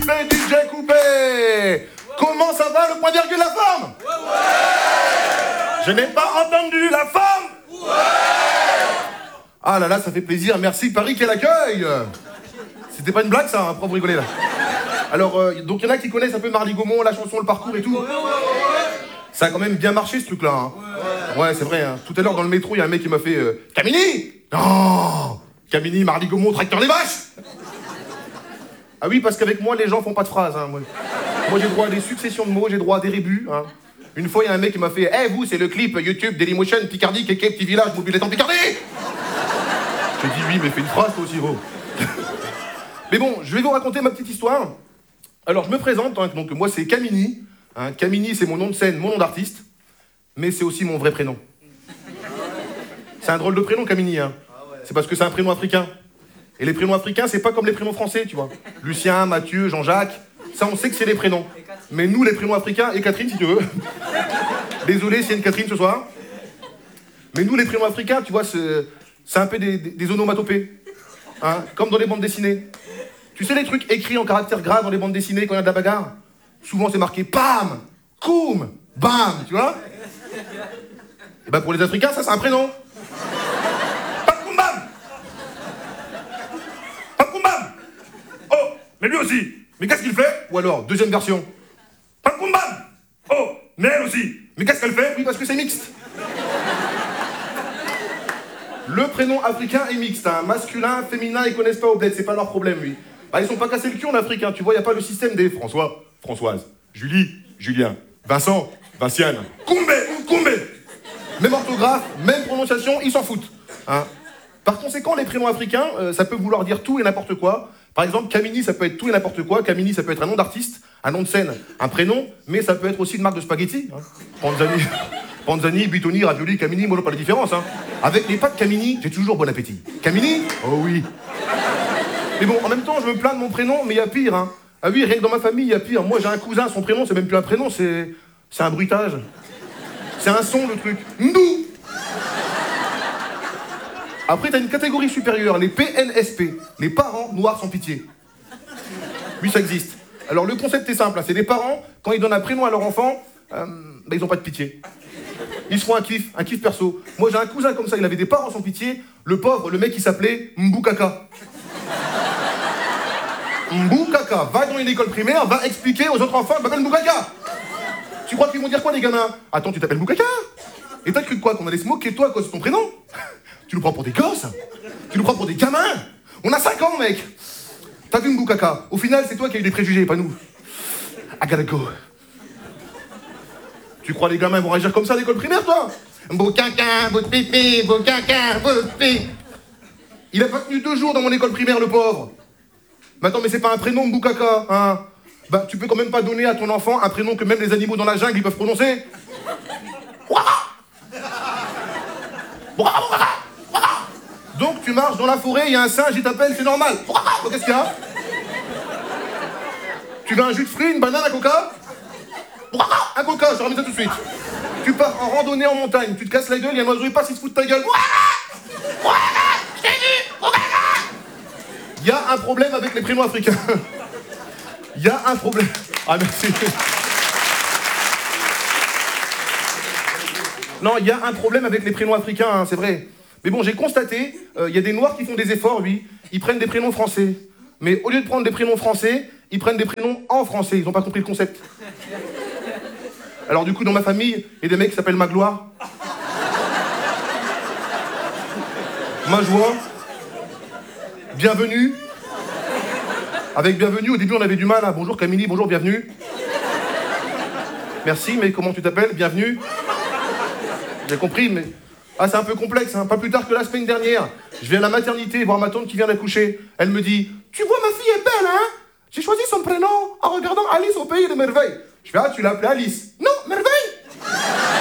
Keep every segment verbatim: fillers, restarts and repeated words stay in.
Coupé, D J Coupé. Comment ça va le point virgule la forme? Je n'ai pas entendu la forme. Ah là là, ça fait plaisir, merci Paris, quel accueil. C'était pas une blague ça, hein, pour vous rigoler là. Alors, euh, donc il y en a qui connaissent un peu Marly Gaumont, la chanson, le parcours et tout. Ça a quand même bien marché ce truc-là. Hein. Ouais, c'est vrai. Hein. Tout à l'heure dans le métro, il y a un mec qui m'a fait euh, Camini. Non, Camini, Marly Gaumont, tracteur les vaches. Ah oui, parce qu'avec moi, les gens font pas de phrases. Hein, moi, moi j'ai droit à des successions de mots, j'ai droit à des rébus. Hein. Une fois, il y a un mec qui m'a fait Eh, hey, vous, c'est le clip YouTube Dailymotion, Picardie, Kéké, Petit Village, Mobilette en Picardie. J'ai dit oui, mais fais une phrase toi aussi, gros. Mais bon, je vais vous raconter ma petite histoire. Alors, je me présente, hein, donc moi, c'est Camini. Hein, Camini, c'est mon nom de scène, mon nom d'artiste. Mais c'est aussi mon vrai prénom. C'est un drôle de prénom, Camini. Hein. C'est parce que c'est un prénom africain. Et les prénoms africains, c'est pas comme les prénoms français, tu vois. Lucien, Mathieu, Jean-Jacques, ça, on sait que c'est des prénoms. Mais nous, les prénoms africains, et Catherine, si tu veux. Désolé s'il y a une Catherine ce soir. Mais nous, les prénoms africains, tu vois, c'est un peu des, des, des onomatopées. Hein, comme dans les bandes dessinées. Tu sais les trucs écrits en caractère gras dans les bandes dessinées quand il y a de la bagarre? Souvent c'est marqué Pam, Koum, Bam, tu vois? Et ben pour les Africains, ça c'est un prénom. Pam, Koum, Bam. Pam, Koum, Bam. Oh, mais lui aussi. Mais qu'est-ce qu'il fait? Ou alors, deuxième version. Pam, Koum, Bam. Oh, mais elle aussi. Mais qu'est-ce qu'elle fait? Oui, parce que c'est mixte. Le prénom africain est mixte, hein. Masculin, féminin, ils connaissent pas au bled, c'est pas leur problème, lui. Bah, ils sont pas cassés le cul en Afrique, hein. Tu vois, y a pas le système des François, Françoise, Julie, Julien, Vincent, Vinciane, Koumbé, Koumbé. Même orthographe, même prononciation, ils s'en foutent. Hein. Par conséquent, les prénoms africains, euh, ça peut vouloir dire tout et n'importe quoi. Par exemple, Camini, ça peut être tout et n'importe quoi. Camini, ça peut être un nom d'artiste, un nom de scène, un prénom, mais ça peut être aussi une marque de spaghettis. Hein. Panzani. Panzani, Bitoni, Ravioli, Camini, moi, pas la différence. Hein. Avec les pâtes Camini, j'ai toujours bon appétit. Camini? Oh oui. Mais bon, en même temps, je me plains de mon prénom, mais il y a pire. Hein. Ah oui, rien que dans ma famille, il y a pire. Moi, j'ai un cousin, son prénom, c'est même plus un prénom, c'est c'est un bruitage. C'est un son, le truc. Ndou. Après, t'as une catégorie supérieure, les P N S P, les parents noirs sans pitié. Oui, ça existe. Alors, le concept est simple, hein. C'est des parents, quand ils donnent un prénom à leur enfant, euh, bah, ils ont pas de pitié. Ils se font un kiff, un kiff perso. Moi, j'ai un cousin comme ça, il avait des parents sans pitié. Le pauvre, le mec, il s'appelait Mboukaka. Mboukaka, va dans une école primaire, va expliquer aux autres enfants, je m'appelle Mboukaka. Tu crois qu'ils vont dire quoi, les gamins? Attends, tu t'appelles Mboukaka? Et t'as cru quoi, qu'on allait se moquer de toi à cause de ton prénom? Tu nous prends pour des gosses? Tu nous prends pour des gamins? On a cinq ans, mec. T'as vu Mboukaka? Au final, c'est toi qui as eu des préjugés, pas nous. I gotta go. Tu crois les gamins vont réagir comme ça à l'école primaire, toi? Mboukaka, bout de pipi, Mboukaka, bout de pipi. Il a pas tenu deux jours dans mon école primaire, le pauvre. Mais attends, mais c'est pas un prénom, Mboukaka, hein? Bah, tu peux quand même pas donner à ton enfant un prénom que même les animaux dans la jungle, ils peuvent prononcer. Donc, tu marches dans la forêt, il y a un singe, il t'appelle, c'est normal. Qu'est-ce qu'il y a? Tu veux un jus de fruits, une banane, un coca? Un coca, je ramène ça tout de suite. Tu pars en randonnée en montagne, tu te casses la gueule, il y a un oiseau, il passe, il se fout de ta gueule. Il y a un problème avec les prénoms africains. Il y a un problème. Ah, merci. Non, il y a un problème avec les prénoms africains, hein, c'est vrai. Mais bon, j'ai constaté, il euh, y a des Noirs qui font des efforts, oui. Ils prennent des prénoms français. Mais au lieu de prendre des prénoms français, ils prennent des prénoms en français. Ils n'ont pas compris le concept. Alors du coup, dans ma famille, il y a des mecs qui s'appellent Magloire. Majoie. Bienvenue. Avec bienvenue, au début, on avait du mal. Hein. Bonjour Camini, bonjour, bienvenue. Merci, mais comment tu t'appelles? Bienvenue. J'ai compris, mais... Ah, c'est un peu complexe, hein. Pas plus tard que la semaine dernière. Je viens à la maternité voir ma tante qui vient d'accoucher. Elle me dit « Tu vois, ma fille est belle, hein? J'ai choisi son prénom en regardant Alice au pays des merveilles. » Je fais « Ah, tu l'as appelée Alice? »« Non, merveille !»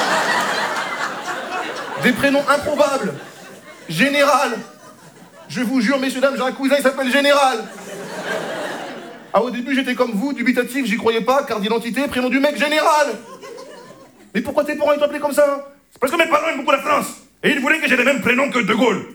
Des prénoms improbables. Général. Je vous jure, messieurs, dames, j'ai un cousin, il s'appelle Général. Ah, au début, j'étais comme vous, dubitatif, j'y croyais pas, carte d'identité, prénom du mec, Général. Mais pourquoi tes parents ils t'appelaient comme ça? C'est parce que mes parents aiment beaucoup la France. Et ils voulaient que j'ai le même prénom que De Gaulle.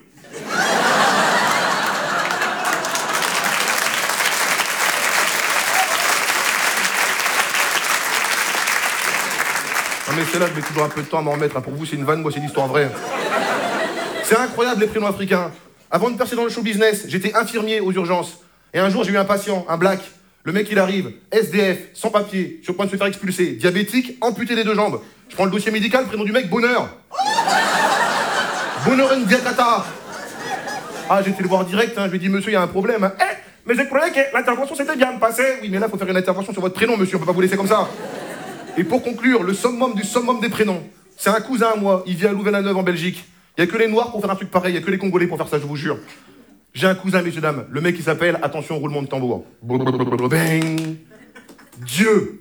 mais celle-là, je mets toujours un peu de temps à m'en remettre. Pour vous, c'est une vanne, moi, c'est une histoire vraie. C'est incroyable, les prénoms africains. Avant de percer dans le show business, j'étais infirmier aux urgences. Et un jour, j'ai eu un patient, un black. Le mek, il arrive, S D F, sans papier, sur le point de se faire expulser, diabétique, amputé des deux jambes. Je prends le dossier médical, prénom du mec, Bonheur. Bonheur Ndiakata. Ah, j'ai été le voir direct, hein. Je lui ai dit, monsieur, il y a un problème. Hein. Eh, mais je croyais que l'intervention s'était bien passée. Oui, mais là, il faut faire une intervention sur votre prénom, monsieur, on peut pas vous laisser comme ça. Et pour conclure, le summum du summum des prénoms. C'est un cousin à moi, il vit à Louvain-la-Neuve en Belgique. Il n'y a que les Noirs pour faire un truc pareil, il n'y a que les Congolais pour faire ça, je vous jure. J'ai un cousin, messieurs, dames. Le mec, il s'appelle, attention, roulement de tambour. Bang. Dieu.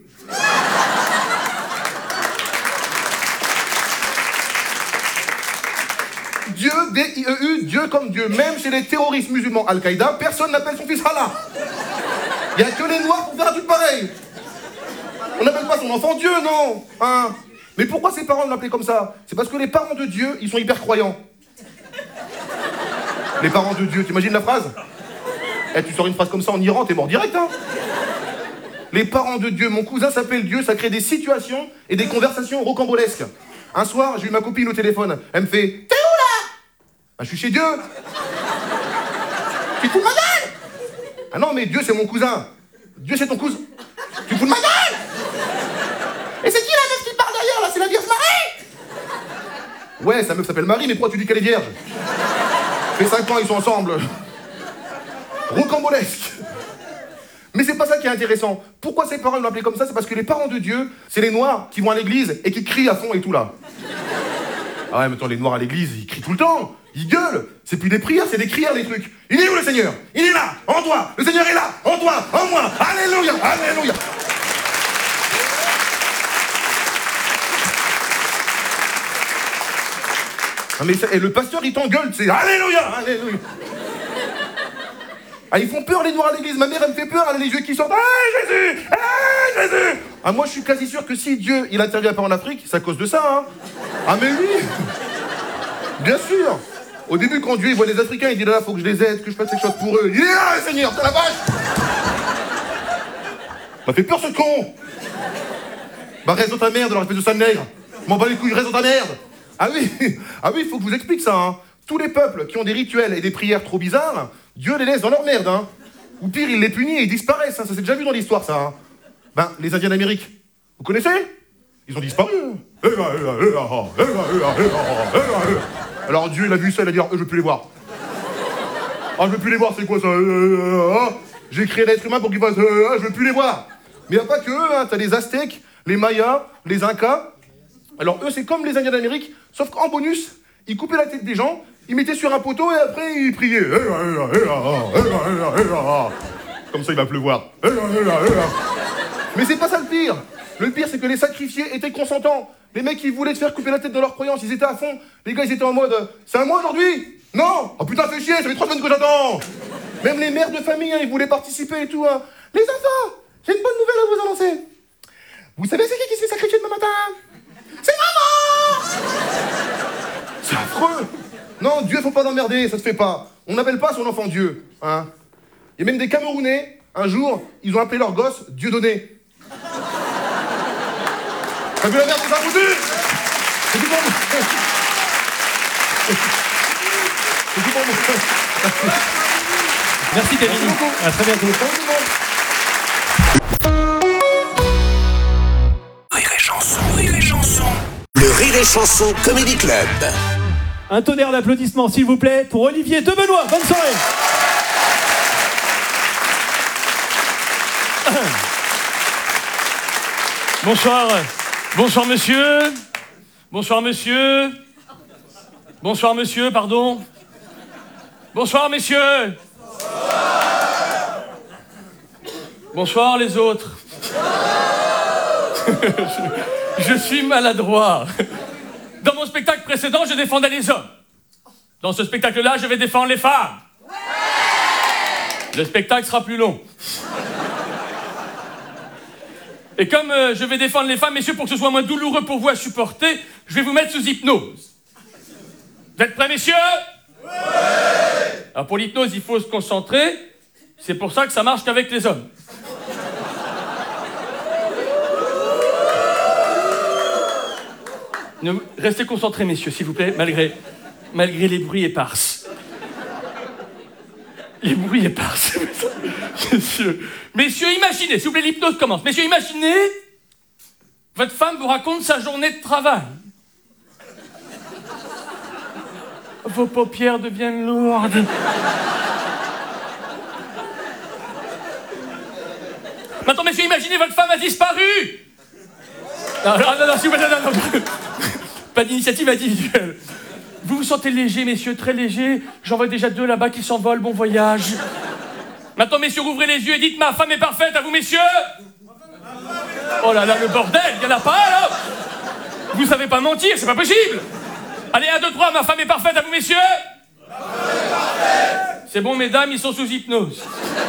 Dieu, D I E U, Dieu comme Dieu. Même chez les terroristes musulmans Al-Qaïda, personne n'appelle son fils Allah. Il n'y a que les Noirs pour faire un truc pareil. On n'appelle pas son enfant Dieu, non, hein. Mais pourquoi ses parents l'appelaient comme ça? C'est parce que les parents de Dieu, ils sont hyper croyants. Les parents de Dieu, t'imagines la phrase? Eh, tu sors une phrase comme ça en Iran, t'es mort direct, hein. Les parents de Dieu, mon cousin s'appelle Dieu, ça crée des situations et des conversations rocambolesques. Un soir, j'ai eu ma copine au téléphone, elle me fait « T'es où là ?» Ah, je suis chez Dieu. Tu te fous de ma gueule? Ah non, mais Dieu, c'est mon cousin. Dieu, c'est ton cousin. Tu te fous de ma gueule? Et c'est qui la meuf qui parle derrière, là? C'est la Vierge Marie? Ouais, sa meuf s'appelle Marie, mais pourquoi tu dis qu'elle est vierge? Ça fait cinq ans, ils sont ensemble. Rocambolesque. Mais c'est pas ça qui est intéressant. Pourquoi ses parents l'ont appelé comme ça? C'est parce que les parents de Dieu, c'est les Noirs qui vont à l'église et qui crient à fond et tout là. Ah ouais, mais attends, les Noirs à l'église, ils crient tout le temps. Ils gueulent. C'est plus des prières, c'est des crières, les trucs. Il est où le Seigneur? Il est là, en toi. Le Seigneur est là, en toi, en moi. Alléluia, alléluia. Ah mais ça, et le pasteur, il t'engueule, c'est alléluia, alléluia. Ah, ils font peur, les Noirs à l'église. Ma mère, elle me fait peur, elle a les yeux qui sortent. Ah, Jésus! Ah, Jésus! Ah, moi, je suis quasi sûr que si Dieu, il intervient pas en Afrique, c'est à cause de ça, hein. Ah, mais oui! Bien sûr! Au début, quand Dieu, il voit les Africains, il dit là, faut que je les aide, que je fasse quelque chose pour eux. Il est là, le Seigneur, c'est la vache! M'a fait peur, ce con! Bah, reste dans ta merde, alors, espèce de sale nègre. M'en bats les couilles, reste dans ta merde! Ah oui! Ah oui, il faut que je vous explique ça, hein. Tous les peuples qui ont des rituels et des prières trop bizarres, Dieu les laisse dans leur merde, hein. Ou pire, il les punit et ils disparaissent, hein. Ça s'est déjà vu dans l'histoire, ça, hein. Ben, les Indiens d'Amérique, vous connaissez? Ils ont disparu. Alors Dieu, il a vu ça, il a dit, je veux plus les voir. Ah, je veux plus les voir, c'est quoi ça? J'ai créé l'être humain pour qu'ils fassent, je veux plus les voir. Mais il n'y a pas que eux, hein. T'as les Aztèques, les Mayas, les Incas. Alors eux, c'est comme les Indiens d'Amérique, sauf qu'en bonus, ils coupaient la tête des gens, ils mettaient sur un poteau et après ils priaient. Comme ça il va pleuvoir. Mais c'est pas ça le pire. Le pire c'est que les sacrifiés étaient consentants. Les mecs ils voulaient se faire couper la tête de leur croyance, ils étaient à fond. Les gars ils étaient en mode, c'est à moi aujourd'hui? Non. Oh putain fais chier, ça fait trois semaines que j'attends. Même les mères de famille hein, ils voulaient participer et tout. Hein. Les enfants, j'ai une bonne nouvelle à vous annoncer. Vous savez c'est qui qui se fait sacrifier demain matin? C'est maman. C'est affreux. Non, Dieu, faut pas l'emmerder, ça se fait pas. On n'appelle pas son enfant Dieu, hein. Il y a même des Camerounais, un jour, ils ont appelé leur gosse Dieudonné. T'as vu la merde que ça a foutu? C'est tout pour moi. C'est tout pour moi. Merci Camille. À très bientôt. Rire et chanson, rire et chanson. Le Rire et Chanson Comedy Club. Un tonnerre d'applaudissements, s'il vous plaît, pour Olivier de Benoît. Bonne soirée. Bonsoir. Bonsoir, monsieur. Bonsoir, monsieur. Bonsoir, monsieur, pardon. Bonsoir, messieurs. Bonsoir, les autres. je, je suis maladroit. Dans mon spectacle précédent, je défendais les hommes. Dans ce spectacle-là, je vais défendre les femmes. Ouais. Le spectacle sera plus long. Et comme euh, je vais défendre les femmes, messieurs, pour que ce soit moins douloureux pour vous à supporter, je vais vous mettre sous hypnose. Vous êtes prêts, messieurs? Ouais. Alors pour l'hypnose, il faut se concentrer. C'est pour ça que ça marche qu'avec les hommes. Ne, restez concentrés, messieurs, s'il vous plaît, malgré, malgré les bruits épars. Les bruits épars, messieurs. Messieurs, imaginez, s'il vous plaît, l'hypnose commence. Messieurs, imaginez, votre femme vous raconte sa journée de travail. Vos paupières deviennent lourdes. Maintenant, messieurs, imaginez, votre femme a disparu. Non, non, non, non, s'il vous plaît, non, non, non. Pas d'initiative individuelle. Vous vous sentez léger, messieurs, très léger. J'en vois déjà deux là-bas qui s'envolent. Bon voyage. Maintenant, messieurs, ouvrez les yeux et dites « Ma femme est parfaite, à vous, messieurs !» Oh là là, le bordel, il n'y en a pas, là. Vous savez pas mentir, c'est pas possible. Allez, un, deux, trois, ma femme est parfaite, à vous, messieurs. Ma femme est parfaite. C'est bon, mesdames, ils sont sous hypnose.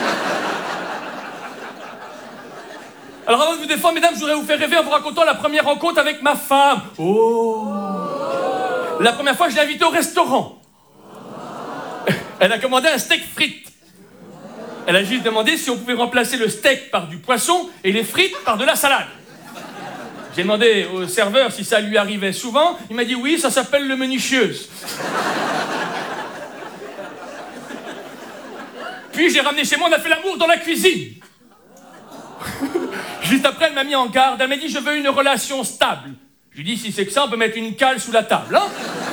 Alors, avant de vous défendre, mesdames, je voudrais vous faire rêver en vous racontant la première rencontre avec ma femme. Oh. La première fois, je l'ai invitée au restaurant. Elle a commandé un steak frites. Elle a juste demandé si on pouvait remplacer le steak par du poisson et les frites par de la salade. J'ai demandé au serveur si ça lui arrivait souvent. Il m'a dit oui, ça s'appelle le menu chieuse. Puis j'ai ramené chez moi, on a fait l'amour dans la cuisine. Juste après, elle m'a mis en garde. Elle m'a dit je veux une relation stable. Je lui ai dit si c'est que ça, on peut mettre une cale sous la table, hein.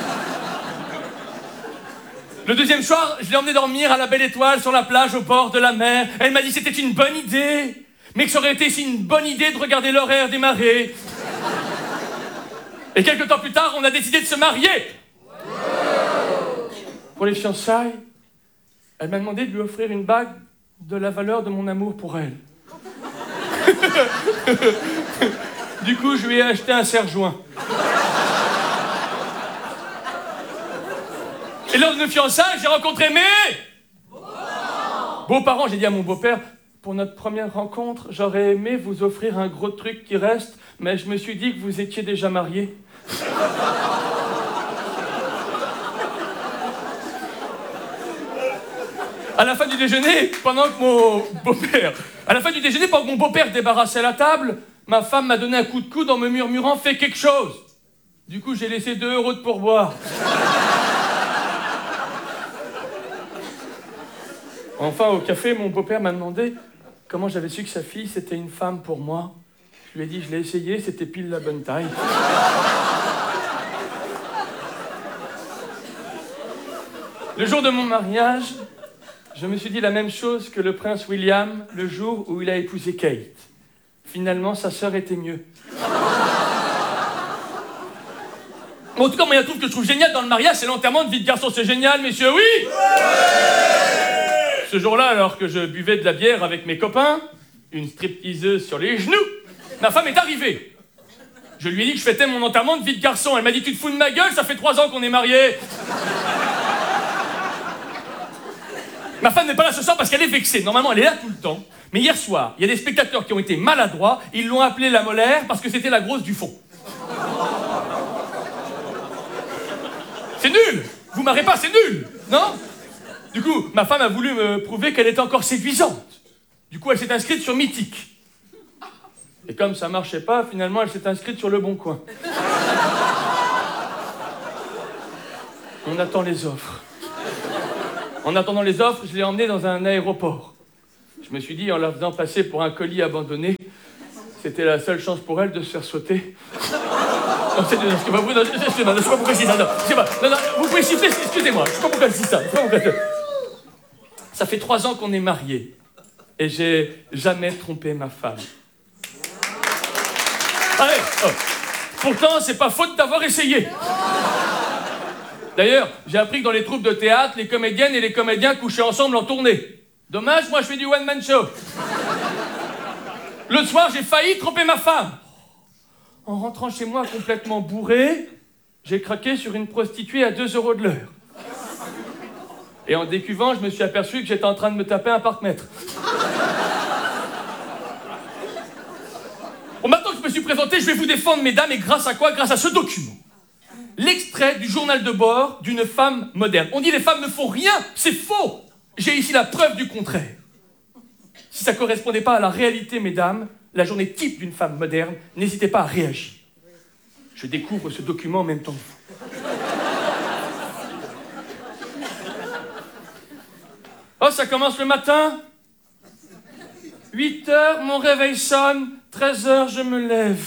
Le deuxième soir, je l'ai emmené dormir à la Belle Étoile sur la plage au bord de la mer. Elle m'a dit que c'était une bonne idée, mais que ça aurait été aussi une bonne idée de regarder l'horaire des marées. Et quelques temps plus tard, on a décidé de se marier. Pour les fiançailles, elle m'a demandé de lui offrir une bague de la valeur de mon amour pour elle. Du coup, je lui ai acheté un serre-joint. Et lors de nos fiançailles, j'ai rencontré mes beaux-parents. Beaux-parents, j'ai dit à mon beau-père, pour notre première rencontre, j'aurais aimé vous offrir un gros truc qui reste, mais je me suis dit que vous étiez déjà mariés. À la fin du déjeuner, pendant que mon beau-père... À la fin du déjeuner, pendant que mon beau-père débarrassait la table, ma femme m'a donné un coup de coude en me murmurant « Fais quelque chose !» Du coup, j'ai laissé deux euros de pourboire. Enfin, au café, mon beau-père m'a demandé comment j'avais su que sa fille, c'était une femme pour moi. Je lui ai dit, je l'ai essayé, c'était pile la bonne taille. Le jour de mon mariage, je me suis dit la même chose que le prince William le jour où il a épousé Kate. Finalement, sa sœur était mieux. En tout cas, moi, il y a un truc que je trouve génial dans le mariage, c'est l'enterrement de vie de garçon. C'est génial, messieurs, oui. Ce jour-là, alors que je buvais de la bière avec mes copains, une stripteaseuse sur les genoux, ma femme est arrivée. Je lui ai dit que je fêtais mon enterrement de vie de garçon. Elle m'a dit, tu te fous de ma gueule, ça fait trois ans qu'on est mariés. Ma femme n'est pas là ce soir parce qu'elle est vexée. Normalement, elle est là tout le temps. Mais hier soir, il y a des spectateurs qui ont été maladroits. Ils l'ont appelée la molaire parce que c'était la grosse du fond. C'est nul. Vous marrez pas, c'est nul, non? Du coup, ma femme a voulu me prouver qu'elle était encore séduisante. Du coup, elle s'est inscrite sur Mythique. Et comme ça marchait pas, finalement, elle s'est inscrite sur Le Bon Coin. On attend les offres. En attendant les offres, je l'ai emmenée dans un aéroport. Je me suis dit, en la faisant passer pour un colis abandonné, c'était la seule chance pour elle de se faire sauter. Non, c'est, non, c'est pas, non, c'est pas, je sais pas pourquoi je dis ça. Non, c'est pas, non, non, vous pouvez siffler, excusez-moi, je sais pas pourquoi je dis ça. Je sais pas pourquoi je... Ça fait trois ans qu'on est mariés et j'ai jamais trompé ma femme. Allez, oh. Pourtant, c'est pas faute d'avoir essayé. D'ailleurs, j'ai appris que dans les troupes de théâtre, les comédiennes et les comédiens couchaient ensemble en tournée. Dommage, moi je fais du one-man show. L'autre soir, j'ai failli tromper ma femme. En rentrant chez moi complètement bourré, j'ai craqué sur une prostituée à deux euros de l'heure. Et en décuvant, je me suis aperçu que j'étais en train de me taper un parc-mètre. Bon, maintenant que je me suis présenté, je vais vous défendre, mesdames, et grâce à quoi? Grâce à ce document. L'extrait du journal de bord d'une femme moderne. On dit les femmes ne font rien, c'est faux. J'ai ici la preuve du contraire. Si ça ne correspondait pas à la réalité, mesdames, la journée type d'une femme moderne, n'hésitez pas à réagir. Je découvre ce document en même temps que vous. Oh, ça commence le matin. huit heures, mon réveil sonne. treize heures, je me lève.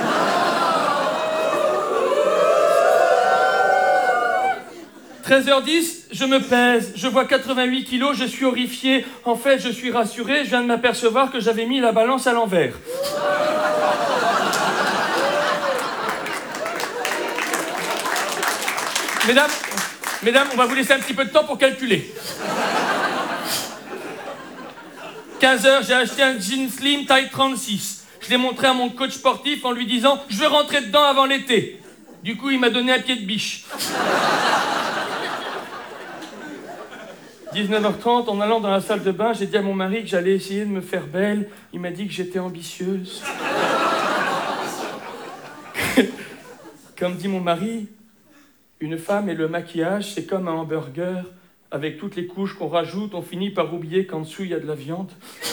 treize heures dix, je me pèse. Je vois quatre-vingt-huit kilos, je suis horrifié. En fait, je suis rassuré. Je viens de m'apercevoir que j'avais mis la balance à l'envers. Mesdames, mesdames, on va vous laisser un petit peu de temps pour calculer. quinze heures, j'ai acheté un jean slim taille trente-six. Je l'ai montré à mon coach sportif en lui disant « Je veux rentrer dedans avant l'été ». Du coup, il m'a donné un pied de biche. dix-neuf heures trente, en allant dans la salle de bain, j'ai dit à mon mari que j'allais essayer de me faire belle. Il m'a dit que j'étais ambitieuse. Comme dit mon mari, une femme et le maquillage, c'est comme un hamburger. Avec toutes les couches qu'on rajoute, on finit par oublier qu'en dessous, il y a de la viande.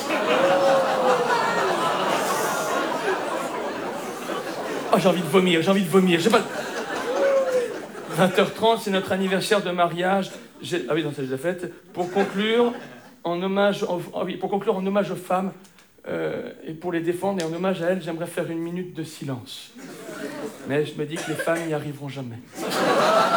Oh, j'ai envie de vomir, j'ai envie de vomir. J'ai pas... vingt heures trente, c'est notre anniversaire de mariage. J'ai... Ah oui, non, c'est déjà fait. Pour conclure, en hommage, aux... ah oui, pour conclure en hommage aux femmes, euh, et pour les défendre et en hommage à elles, j'aimerais faire une minute de silence. Mais je me dis que les femmes n'y arriveront jamais.